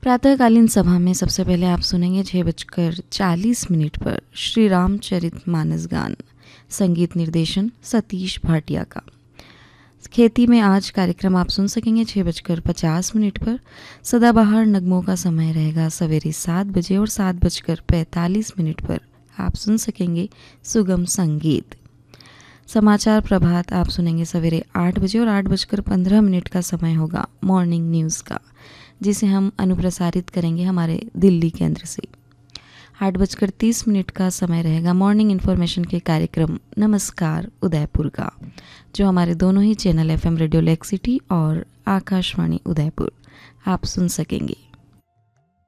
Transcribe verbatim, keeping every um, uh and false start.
प्रातःकालीन सभा में सबसे पहले आप सुनेंगे छः बजकर चालीस मिनट पर श्री रामचरित मानस गान, संगीत निर्देशन सतीश भाटिया का। खेती में आज कार्यक्रम आप सुन सकेंगे छः बजकर पचास मिनट पर। सदाबहार नगमों का समय रहेगा सवेरे सात बजे और सात बजकर पैंतालीस मिनट पर आप सुन सकेंगे सुगम संगीत। समाचार प्रभात आप सुनेंगे सवेरे आठ बजे और आठ बजकर पंद्रह मिनट का समय होगा मॉर्निंग न्यूज़ का, जिसे हम अनुप्रसारित करेंगे हमारे दिल्ली केंद्र से। आठ बजकर तीस मिनट का समय रहेगा मॉर्निंग इन्फॉर्मेशन के कार्यक्रम नमस्कार उदयपुर का, जो हमारे दोनों ही channel FM radio lake city और आकाशवाणी उदयपुर आप सुन सकेंगे।